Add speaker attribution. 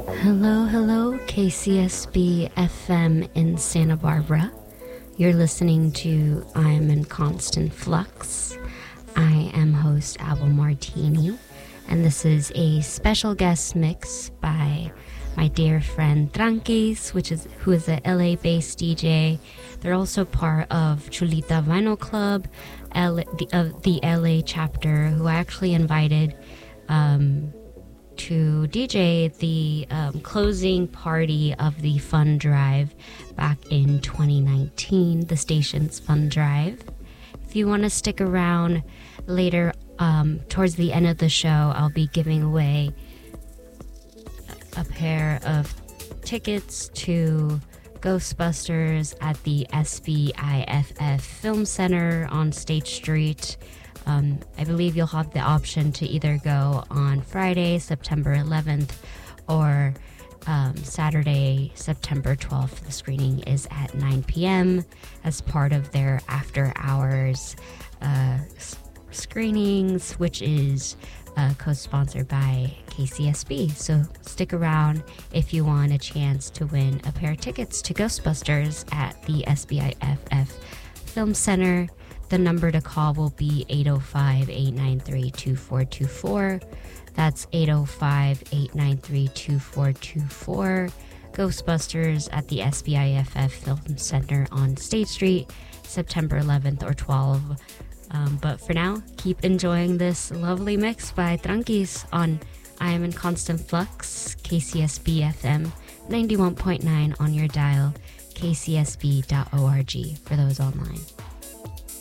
Speaker 1: Hello, hello, KCSB FM in Santa Barbara. You're listening to I'm in Constant Flux. I am host Abel Martini, and this is a special guest mix by my dear friend Tranquis, who is a LA-based DJ. They're also part of Chulita Vinyl Club, the LA chapter, who I actually invited to DJ the closing party of the Fun Drive back in 2019, the station's Fun Drive. If you want to stick around later, towards the end of the show, I'll be giving away a pair of tickets to Ghostbusters at the SBIFF Film Center on State Street. I believe you'll have the option to either go on Friday, September 11th, or Saturday, September 12th. The screening is at 9 p.m. as part of their after-hours screenings, which is co-sponsored by KCSB. So stick around if you want a chance to win a pair of tickets to Ghostbusters at the SBIFF Film Center. The number to call will be 805-893-2424. That's 805-893-2424. Ghostbusters at the SBIFF Film Center on State Street, September 11th or 12th. But for now, keep enjoying this lovely mix by Tranquis on I Am in Constant Flux, KCSB FM 91.9 on your dial, kcsb.org for those online.